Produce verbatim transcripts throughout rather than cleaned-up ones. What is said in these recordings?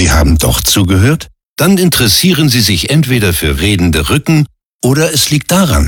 Sie haben doch zugehört? Dann interessieren Sie sich entweder für redende Rücken oder es liegt daran.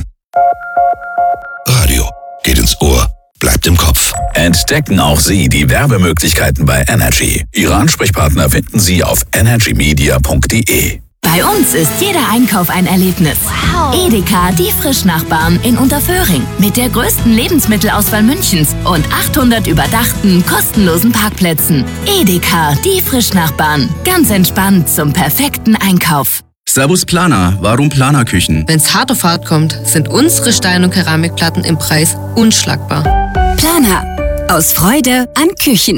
Radio geht ins Ohr, bleibt im Kopf. Entdecken auch Sie die Werbemöglichkeiten bei Energy. Ihre Ansprechpartner finden Sie auf energy media punkt de. Bei uns ist jeder Einkauf ein Erlebnis. Wow. Edeka, die Frischnachbarn in Unterföhring. Mit der größten Lebensmittelauswahl Münchens und achthundert überdachten, kostenlosen Parkplätzen. Edeka, die Frischnachbarn. Ganz entspannt zum perfekten Einkauf. Servus Planer, warum Planerküchen? Wenn's hart auf hart kommt, sind unsere Stein- und Keramikplatten im Preis unschlagbar. Planer, aus Freude an Küchen.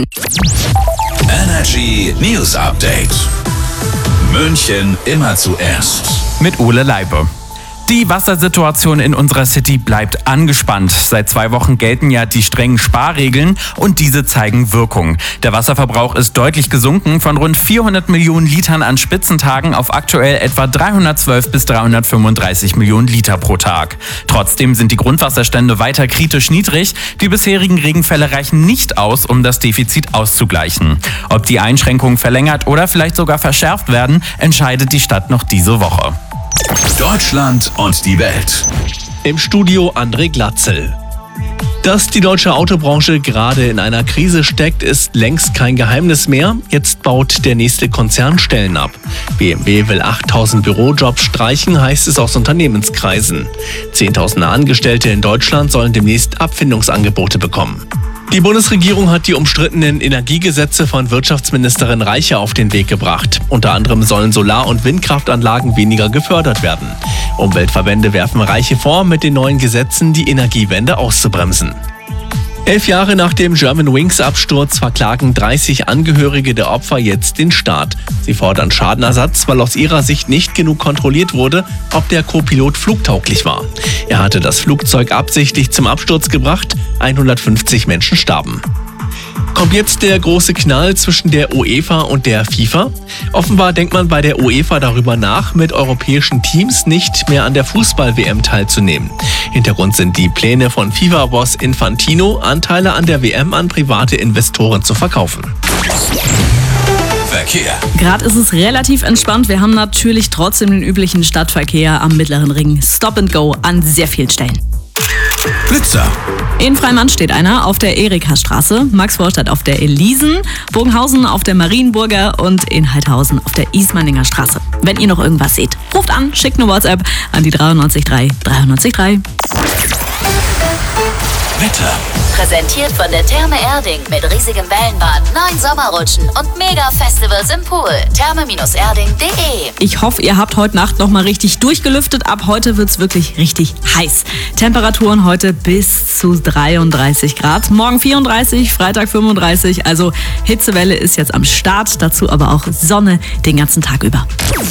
Energy News Update. München immer zuerst. Mit Ole Leipe. Die Wassersituation in unserer City bleibt angespannt. Seit zwei Wochen gelten ja die strengen Sparregeln und diese zeigen Wirkung. Der Wasserverbrauch ist deutlich gesunken von rund vierhundert Millionen Litern an Spitzentagen auf aktuell etwa dreihundertzwölf bis dreihundertfünfunddreißig Millionen Liter pro Tag. Trotzdem sind die Grundwasserstände weiter kritisch niedrig. Die bisherigen Regenfälle reichen nicht aus, um das Defizit auszugleichen. Ob die Einschränkungen verlängert oder vielleicht sogar verschärft werden, entscheidet die Stadt noch diese Woche. Deutschland und die Welt. Im Studio André Glatzel. Dass die deutsche Autobranche gerade in einer Krise steckt, ist längst kein Geheimnis mehr. Jetzt baut der nächste Konzern Stellen ab. B M W will achttausend Bürojobs streichen, heißt es aus Unternehmenskreisen. Zehntausende Angestellte in Deutschland sollen demnächst Abfindungsangebote bekommen. Die Bundesregierung hat die umstrittenen Energiegesetze von Wirtschaftsministerin Reiche auf den Weg gebracht. Unter anderem sollen Solar- und Windkraftanlagen weniger gefördert werden. Umweltverbände werfen Reiche vor, mit den neuen Gesetzen die Energiewende auszubremsen. Elf Jahre nach dem Germanwings-Absturz verklagen dreißig Angehörige der Opfer jetzt den Staat. Sie fordern Schadenersatz, weil aus ihrer Sicht nicht genug kontrolliert wurde, ob der Co-Pilot flugtauglich war. Er hatte das Flugzeug absichtlich zum Absturz gebracht, hundertfünfzig Menschen starben. Kommt jetzt der große Knall zwischen der UEFA und der FIFA? Offenbar denkt man bei der UEFA darüber nach, mit europäischen Teams nicht mehr an der Fußball-W M teilzunehmen. Hintergrund sind die Pläne von FIFA-Boss Infantino, Anteile an der W M an private Investoren zu verkaufen. Verkehr. Gerade ist es relativ entspannt. Wir haben natürlich trotzdem den üblichen Stadtverkehr am Mittleren Ring. Stop and Go an sehr vielen Stellen. Blitzer. In Freimann steht einer auf der Erika-Straße, Maxvorstadt auf der Elisen, Bogenhausen auf der Marienburger und in Heidhausen auf der Ismaninger Straße. Wenn ihr noch irgendwas seht, ruft an, schickt eine WhatsApp an die dreiundneunzig drei dreiundneunzig drei. Wetter. Präsentiert von der Therme Erding mit riesigem Wellenbad, neun Sommerrutschen und Mega-Festivals im Pool. therme Erding punkt de. Ich hoffe, ihr habt heute Nacht noch mal richtig durchgelüftet. Ab heute wird's wirklich richtig heiß. Temperaturen heute bis zu dreiunddreißig Grad. Morgen vierunddreißig, Freitag fünfunddreißig. Also Hitzewelle ist jetzt am Start. Dazu aber auch Sonne den ganzen Tag über.